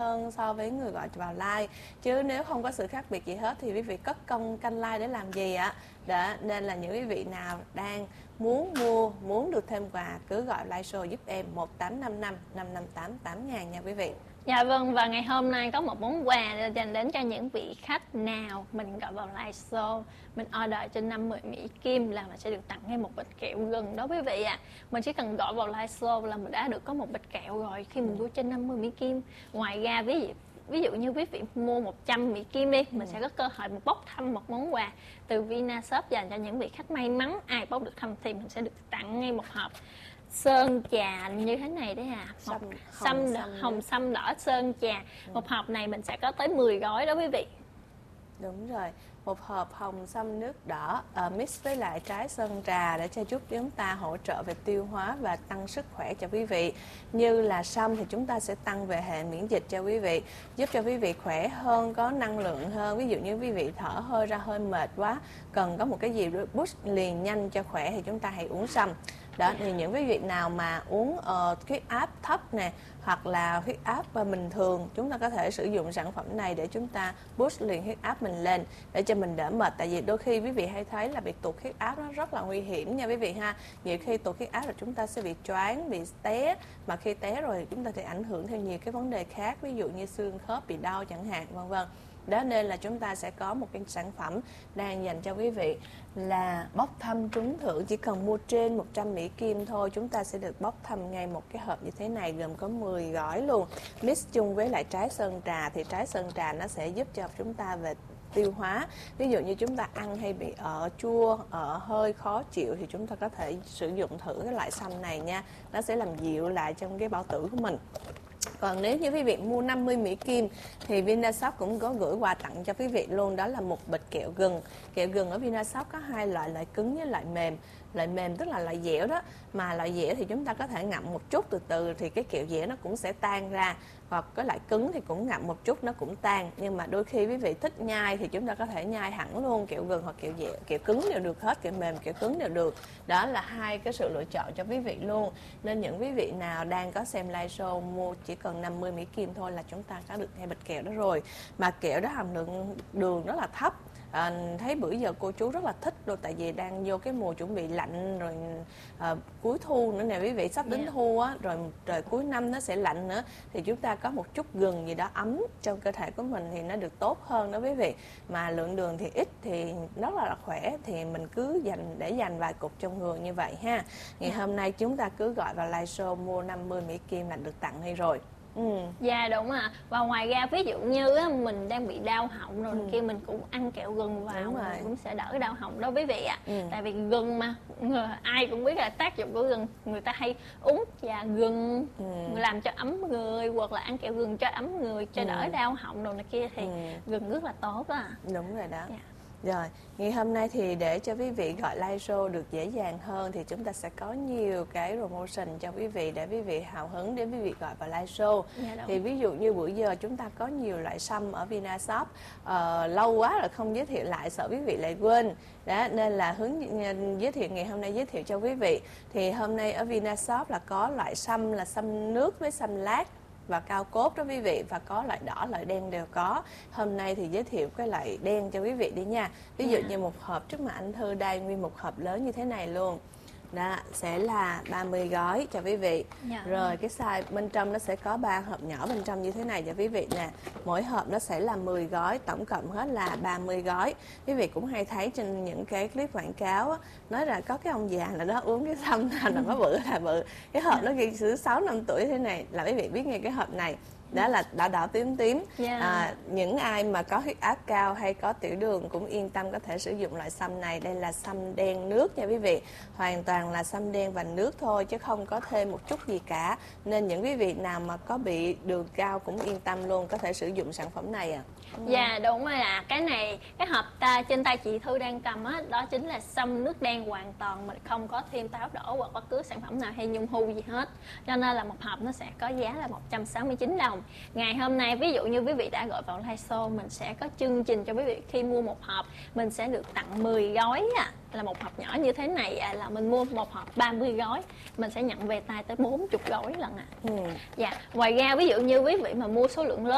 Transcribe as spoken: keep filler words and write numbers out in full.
hơn so với người gọi vào like, chứ nếu không có sự khác biệt gì hết thì quý vị cất công canh like để làm gì ạ? Đó, nên là những quý vị nào đang muốn mua, muốn được thêm quà cứ gọi live show giúp em một tám năm năm năm năm tám tám ngàn nha quý vị. Dạ vâng, và ngày hôm nay có một món quà dành đến cho những vị khách nào mình gọi vào live show, mình order trên năm mươi Mỹ Kim là mình sẽ được tặng ngay một bịch kẹo gừng đó quý vị ạ. À. Mình chỉ cần gọi vào live show là mình đã được có một bịch kẹo rồi khi mình mua trên năm mươi Mỹ Kim. Ngoài ra ví dụ ví dụ như quý vị mua một trăm Mỹ Kim đi, mình sẽ có cơ hội một bốc thăm một món quà từ Vinashop dành cho những vị khách may mắn. Ai bốc được thăm thì mình sẽ được tặng ngay một hộp sơn trà như thế này đấy à, một sâm hồng sâm đỏ sơn trà. Ừ. Một hộp này mình sẽ có tới mười gói đó quý vị. Đúng rồi, một hộp hồng sâm nước đỏ uh, mix với lại trái sơn trà để cho giúp chúng ta hỗ trợ về tiêu hóa và tăng sức khỏe cho quý vị. Như là sâm thì chúng ta sẽ tăng về hệ miễn dịch cho quý vị, giúp cho quý vị khỏe hơn, có năng lượng hơn. Ví dụ như quý vị thở hơi ra hơi mệt quá, cần có một cái gì boost liền nhanh cho khỏe thì chúng ta hãy uống sâm. Đó, thì những quý vị nào mà uống uh, huyết áp thấp nè, hoặc là huyết áp uh, bình thường, chúng ta có thể sử dụng sản phẩm này để chúng ta boost liền huyết áp mình lên để cho mình đỡ mệt. Tại vì đôi khi quý vị hay thấy là bị tụt huyết áp nó rất là nguy hiểm nha quý vị ha. Nhiều khi tụt huyết áp là chúng ta sẽ bị choáng, bị té, mà khi té rồi chúng ta thì ảnh hưởng theo nhiều cái vấn đề khác, ví dụ như xương khớp bị đau chẳng hạn, vân vân. Đó, nên là chúng ta sẽ có một cái sản phẩm đang dành cho quý vị là bốc thăm trúng thưởng. Chỉ cần mua trên một trăm Mỹ Kim thôi, chúng ta sẽ được bốc thăm ngay một cái hộp như thế này, gồm có mười gói luôn, mix chung với lại trái sơn trà. Thì trái sơn trà nó sẽ giúp cho chúng ta về tiêu hóa. Ví dụ như chúng ta ăn hay bị ở chua, ở hơi khó chịu thì chúng ta có thể sử dụng thử cái loại sâm này nha. Nó sẽ làm dịu lại trong cái bao tử của mình. Còn nếu như quý vị mua năm mươi Mỹ Kim thì Vinashop cũng có gửi quà tặng cho quý vị luôn, đó là một bịch kẹo gừng. Kẹo gừng ở Vinashop có hai loại, loại cứng với loại mềm. Loại mềm tức là loại dẻo đó, mà loại dẻo thì chúng ta có thể ngậm một chút từ từ thì cái kẹo dẻo nó cũng sẽ tan ra. Hoặc cái loại cứng thì cũng ngậm một chút nó cũng tan. Nhưng mà đôi khi quý vị thích nhai thì chúng ta có thể nhai hẳn luôn kẹo gừng hoặc kẹo dẻo, kẹo cứng đều được hết, kẹo mềm, kẹo cứng đều được. Đó là hai cái sự lựa chọn cho quý vị luôn. Nên những quý vị nào đang có xem live show mua chỉ cần năm mươi Mỹ Kim thôi là chúng ta có được hai bịch kẹo đó rồi. Mà kẹo đó hàm lượng đường rất là thấp. À, thấy bữa giờ cô chú rất là thích luôn, tại vì đang vô cái mùa chuẩn bị lạnh rồi, à, cuối thu nữa nè quý vị, sắp đến thu á, rồi trời cuối năm nó sẽ lạnh nữa, thì chúng ta có một chút gừng gì đó ấm trong cơ thể của mình thì nó được tốt hơn đó quý vị. Mà lượng đường thì ít thì rất là, là khỏe, thì mình cứ dành để dành vài cục trong người như vậy ha. Ngày hôm nay chúng ta cứ gọi vào live show mua năm mươi Mỹ Kim là được tặng hay rồi. Ừ. Dạ đúng ạ. À. Và ngoài ra ví dụ như á, mình đang bị đau họng rồi, ừ. kia mình cũng ăn kẹo gừng vào mình cũng sẽ đỡ đau họng đó quý vị ạ. À. Ừ. Tại vì gừng mà ai cũng biết là tác dụng của gừng, người ta hay uống trà gừng, ừ. làm cho ấm người, hoặc là ăn kẹo gừng cho ấm người, cho đỡ ừ. đau họng đồ này kia thì ừ. gừng rất là tốt á. À. Đúng rồi đó. Dạ. Rồi, ngày hôm nay thì để cho quý vị gọi live show được dễ dàng hơn thì chúng ta sẽ có nhiều cái promotion cho quý vị để quý vị hào hứng để quý vị gọi vào live show. Dạ, thì ví dụ như bữa giờ chúng ta có nhiều loại sâm ở Vinashop, uh, lâu quá rồi không giới thiệu lại, sợ quý vị lại quên. Đó, nên là hướng giới thiệu ngày hôm nay giới thiệu cho quý vị. Thì hôm nay ở Vinashop là có loại sâm là sâm nước với sâm lát và cao cốt đó quý vị, và có loại đỏ loại đen đều có. Hôm nay thì giới thiệu cái loại đen cho quý vị đi nha. Ví dụ yeah. như một hộp trước mặt anh Thư đây, nguyên một hộp lớn như thế này luôn. Đó, sẽ là ba mươi gói cho quý vị. Dạ. Rồi cái size bên trong nó sẽ có ba hộp nhỏ bên trong như thế này cho quý vị nè. Mỗi hộp nó sẽ là mười gói, tổng cộng hết là ba mươi gói. Quý vị cũng hay thấy trên những cái clip quảng cáo á, nói là có cái ông già là đó uống cái sâm nào nó có bự là bự. Cái hộp nó ghi sử sáu năm tuổi thế này là quý vị biết ngay cái hộp này. Đó là đỏ đỏ tím tím. Yeah. À, những ai mà có huyết áp cao hay có tiểu đường cũng yên tâm có thể sử dụng loại sâm này. Đây là sâm đen nước nha quý vị, hoàn toàn là sâm đen và nước thôi chứ không có thêm một chút gì cả. Nên những quý vị nào mà có bị đường cao cũng yên tâm luôn, có thể sử dụng sản phẩm này à. Dạ đúng rồi ạ. À. Cái này, cái hộp ta trên tay chị Thư đang cầm á, đó chính là sâm nước đen hoàn toàn, mình không có thêm táo đỏ hoặc bất cứ sản phẩm nào hay nhung hu gì hết. Cho nên là một hộp nó sẽ có giá là một trăm sáu mươi chín đồng. Ngày hôm nay ví dụ như quý vị đã gọi vào live show, mình sẽ có chương trình cho quý vị, khi mua một hộp mình sẽ được tặng mười gói à. Là một hộp nhỏ như thế này à, là mình mua một hộp ba mươi gói, mình sẽ nhận về tay tới bốn mươi gói lần ạ. À. Ừ. Dạ. Ngoài ra ví dụ như quý vị mà mua số lượng lớn